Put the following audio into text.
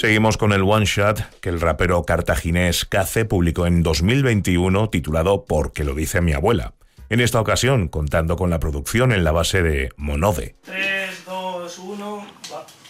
Seguimos con el one shot que el rapero cartaginés Kaze publicó en 2021 titulado Porque lo dice mi abuela. En esta ocasión contando con la producción en la base de Monode. 3, 2, 1, va.